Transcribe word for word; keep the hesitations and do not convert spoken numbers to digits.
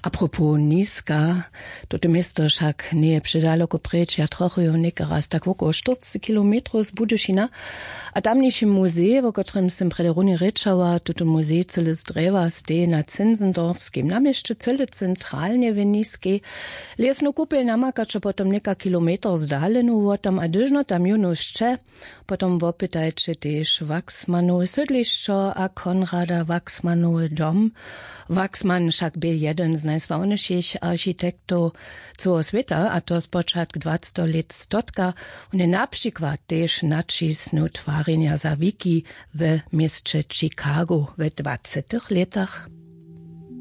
Apropos niska, to to miasto však nie je předaleko preč, ja trochu jo nekeraz, tak okolo čtyřicet kilometrów z Budyšina. A tamniejszy muzej, o którym sem prederuni rečała, to to muzej cele z drewa steje na Zinzendorfskim namieście, cele centralnie w niskiej. Lesno kupil namakacze potom neka kilometr zdalenu, o tam a dyżno tam juno szcze, potom wopytajcie też Wachsmanov sydliszczo a Konrada Wachsmanov dom. Wachsman však byl jeden z najsławniejszych architektów całego świata, a to z początku dwadzieścia lat stotka. On na przykład też nacisnął twarzenia zawiki w mieście Chicago w dwadzieścia latach.